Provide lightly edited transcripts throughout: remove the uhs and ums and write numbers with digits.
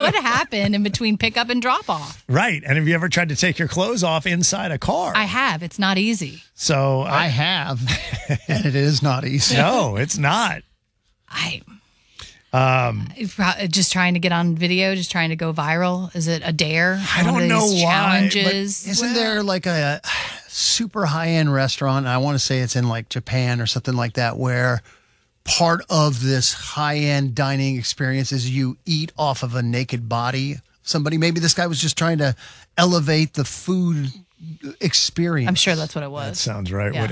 could happen in between pickup and drop off. Right. And have you ever tried to take your clothes off inside a car? I have. It's not easy. So I have, and it is not easy. No, it's not. Just trying to get on video, just trying to go viral. Is it a dare? I don't know why. Challenges. Isn't there like a super high-end restaurant, and I want to say it's in like Japan or something like that, where part of this high-end dining experience is you eat off of a naked body of somebody? Maybe this guy was just trying to elevate the food experience. I'm sure that's what it was. That sounds right, Yeah. Woody.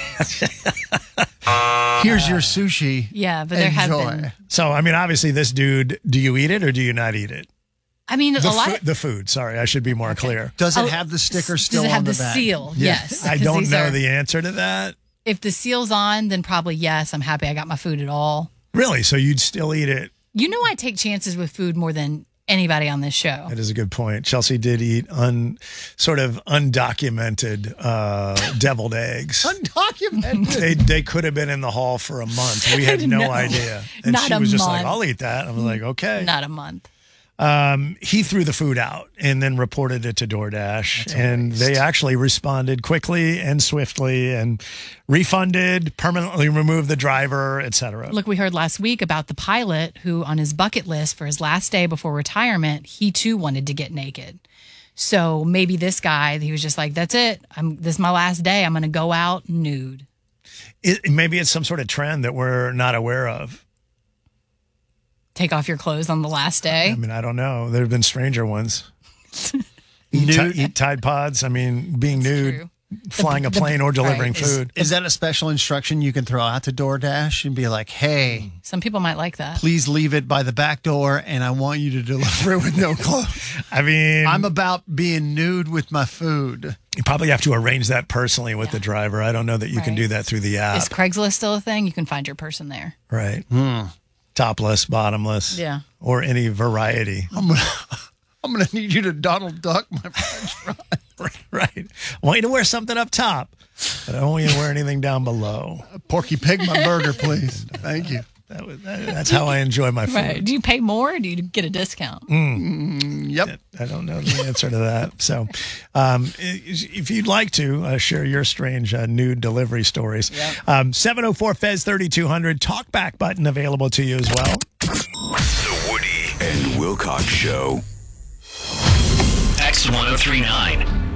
Here's your sushi. Yeah, but there have Enjoy. been. So, I mean, obviously, this dude, do you eat it or do you not eat it? I mean, The, a lot. the food. Sorry, I should be more clear. Does it have the sticker still Does it have on the the back? seal? Yeah. Yes. I 'cause don't these know are- the answer to that. If the seal's on, then probably yes. I'm happy I got my food at all. Really? So you'd still eat it? You know, I take chances with food more than anybody on this show. That is a good point. Chelsea did eat sort of undocumented deviled eggs. Undocumented. They could have been in the hall for a month. We had no No. idea. And Not she a was just like, month. I'll eat that. I was like, okay. Not a month. He threw the food out and then reported it to DoorDash. And they actually responded quickly and swiftly and refunded, permanently removed the driver, etc. Look, we heard last week about the pilot who, on his bucket list for his last day before retirement, he too wanted to get naked. So maybe this guy, he was just like, that's it. This is my last day. I'm going to go out nude. Maybe it's some sort of trend that we're not aware of. Take off your clothes on the last day. I mean, I don't know. There have been stranger ones. Nude. Eat Tide Pods. I mean, being nude, true. flying a plane or delivering right. food. Is that a special instruction you can throw out to DoorDash and be like, hey, Some people might like that. please leave it by the back door and I want you to deliver it with no clothes. I mean, I'm about being nude with my food. you probably have to arrange that personally with the driver. I don't know that you can Right. do that through the app. Is Craigslist still a thing? You can find your person there. Right. Topless, bottomless. Yeah. Or any variety. I'm gonna need you to Donald Duck my French fries. Right. I want you to wear something up top, but I don't want you to wear anything down below. Porky Pig my burger, please. Thank you. That's how I enjoy my food. Right. Do you pay more or do you get a discount? Yep. I don't know the answer to that. So if you'd like to share your strange nude delivery stories, 704-FEZ-3200, talkback button available to you as well. The Woody and Wilcox Show. X1039.